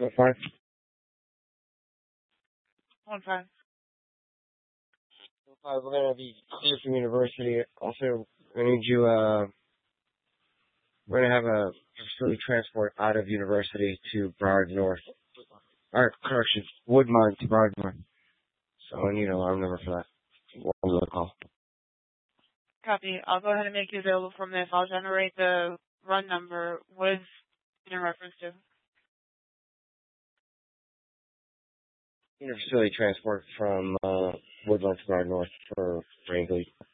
Fine. One time. We're gonna be clear from university. Also, we need you. We're gonna have a facility transport out of university to Broward North. Or correction, Woodmont to Broward North. So I need an alarm number for that. One little call. Copy. I'll go ahead and make you available from this. I'll generate the run number. What is in reference to? Facility transport from Woodland to Broward North for Wrangley.